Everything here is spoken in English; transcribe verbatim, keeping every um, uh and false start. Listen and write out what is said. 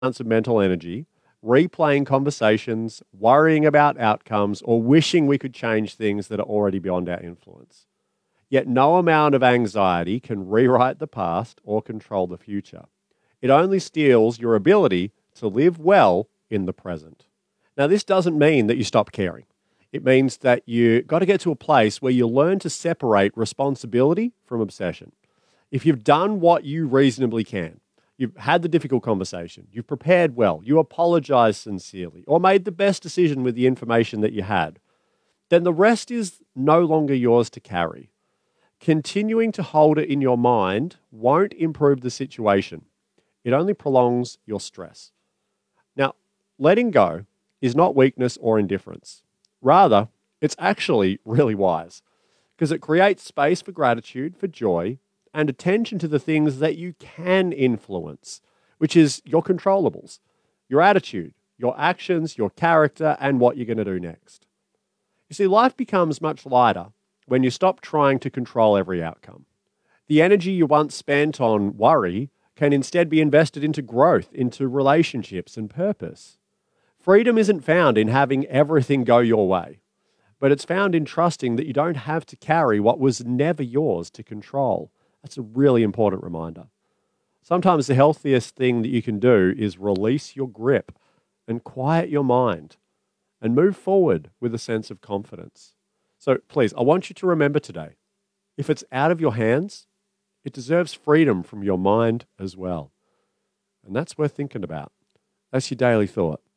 amounts of mental energy replaying conversations, worrying about outcomes, or wishing we could change things that are already beyond our influence. Yet no amount of anxiety can rewrite the past or control the future. It only steals your ability to live well in the present. Now, this doesn't mean that you stop caring. It means that you got to get to a place where you learn to separate responsibility from obsession. If you've done what you reasonably can, you've had the difficult conversation, you've prepared well, you apologized sincerely, or made the best decision with the information that you had, then the rest is no longer yours to carry. Continuing to hold it in your mind won't improve the situation. It only prolongs your stress. Now, letting go is not weakness or indifference. Rather, it's actually really wise because it creates space for gratitude, for joy, and attention to the things that you can influence, which is your controllables, your attitude, your actions, your character, and what you're going to do next. You see, life becomes much lighter when you stop trying to control every outcome. The energy you once spent on worry can instead be invested into growth, into relationships and purpose. Freedom isn't found in having everything go your way, but it's found in trusting that you don't have to carry what was never yours to control. That's a really important reminder. Sometimes the healthiest thing that you can do is release your grip and quiet your mind and move forward with a sense of confidence. So please, I want you to remember today, if it's out of your hands, it deserves freedom from your mind as well. And that's worth thinking about. That's your daily thought.